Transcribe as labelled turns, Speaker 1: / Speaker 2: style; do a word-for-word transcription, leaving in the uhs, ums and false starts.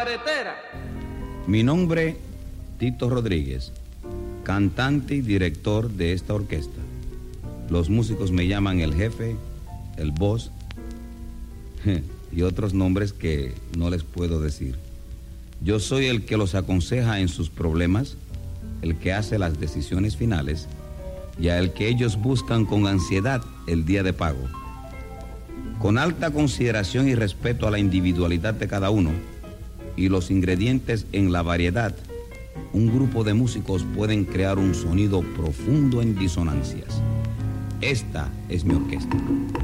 Speaker 1: cabaretera.
Speaker 2: Mi nombre, Tito Rodríguez, cantante y director de esta orquesta. Los músicos me llaman el jefe, el boss y otros nombres que no les puedo decir. Yo soy el que los aconseja en sus problemas, el que hace las decisiones finales y a el que ellos buscan con ansiedad el día de pago. Con alta consideración y respeto a la individualidad de cada uno y los ingredientes en la variedad, un grupo de músicos pueden crear un sonido profundo en disonancias. Esta es mi orquesta.